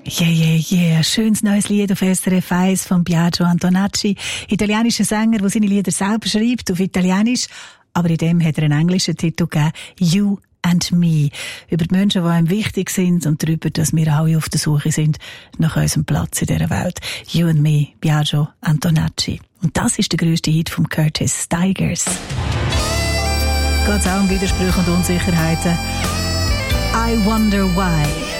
Yeah. Schönes neues Lied auf SRF 1 von Biagio Antonacci. Italienischer Sänger, der seine Lieder selber schreibt auf Italienisch. Aber in dem hat er einen englischen Titel gegeben. You and Me. Über die Menschen, die einem wichtig sind und darüber, dass wir alle auf der Suche sind nach unserem Platz in dieser Welt. You and Me, Biagio Antonacci. Und das ist der grösste Hit von Curtis Stigers. Geht es auch um Widersprüche und Unsicherheiten. I Wonder Why.